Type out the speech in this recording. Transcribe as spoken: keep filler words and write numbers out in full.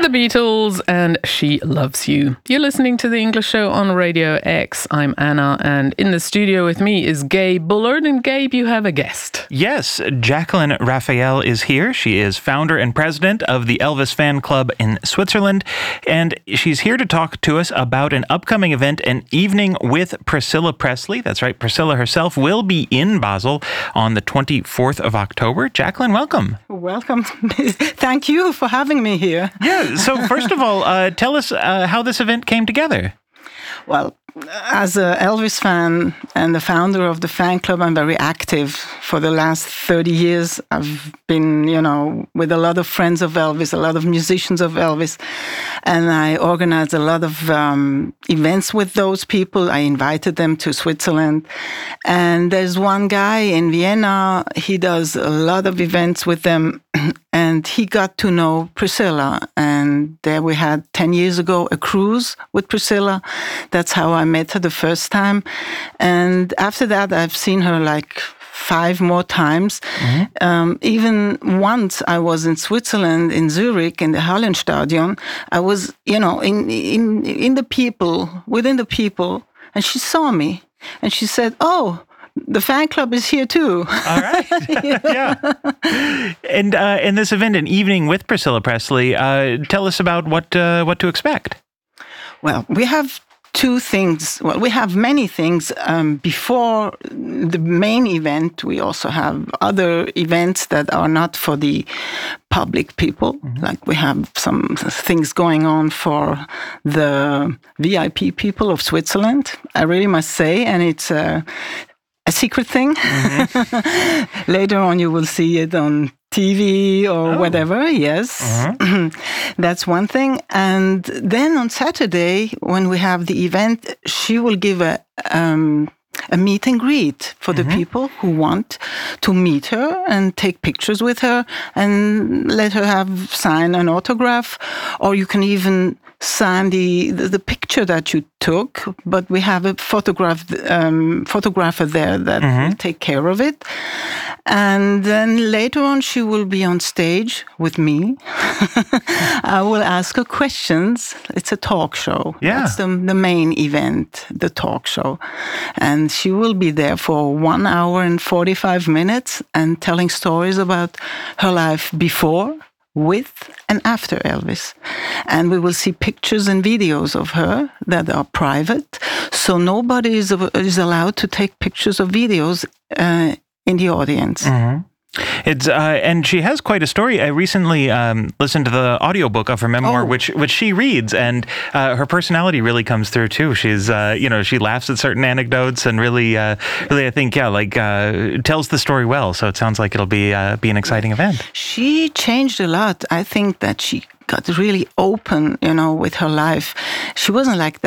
The Beatles and She Loves You. You're listening to The English Show on Radio X. I'm Anna, and in the studio with me is Gabe Bullard. And Gabe, you have a guest. Yes, Jacqueline Raphael is here. She is founder and president of the Elvis Fan Club in Switzerland, and she's here to talk to us about an upcoming event, an evening with Priscilla Presley. That's right, Priscilla herself will be in Basel on the twenty-fourth of October. Jacqueline, welcome. Welcome. Thank you for having me here. Yeah, so first of all, uh, tell us uh, how this event came together. Well, as an Elvis fan and the founder of the fan club, I'm very active. For the last thirty years, I've been, you know, with a lot of friends of Elvis, a lot of musicians of Elvis, and I organized a lot of um, events with those people. I invited them to Switzerland. And there's one guy in Vienna, he does a lot of events with them, and he got to know Priscilla. And there we had ten years ago a cruise with Priscilla. That's how I met her the first time. And after that, I've seen her like five more times. Mm-hmm. Um, even once I was in Switzerland, in Zurich, in the Hallenstadion. I was, you know, in, in, in the people, within the people, and she saw me. And she said, "Oh, the fan club is here too." All right. Yeah. And uh, in this event, an evening with Priscilla Presley, uh, tell us about what uh, what to expect. Well, we have two things. Well, we have many things. Um, before the main event, we also have other events that are not for the public people. Mm-hmm. Like we have some things going on for the V I P people of Switzerland, I really must say, and it's a, a secret thing. Mm-hmm. Later on, you will see it on T V or oh. whatever, yes. Uh-huh. That's one thing. And then on Saturday, when we have the event, she will give a um, a meet and greet for mm-hmm. the people who want to meet her and take pictures with her and let her have sign an autograph, or you can even sign the, the, the picture that you took, but we have a photograph um, photographer there that mm-hmm. will take care of it. And then later on, she will be on stage with me. I will ask her questions. It's a talk show. Yeah. That's the, the main event, the talk show. And she will be there for one hour and forty-five minutes and telling stories about her life before, with and after Elvis. And we will see pictures and videos of her that are private. So nobody is, is allowed to take pictures or videos uh, in the audience. Mm-hmm. It's uh, and she has quite a story. I recently um, listened to the audiobook of her memoir, oh. which which she reads, and uh, her personality really comes through too. She's uh, you know she laughs at certain anecdotes and really uh, really I think yeah like uh, tells the story well. So it sounds like it'll be uh, be an exciting event. She changed a lot. I think that she got really open, you know, with her life. She wasn't like that.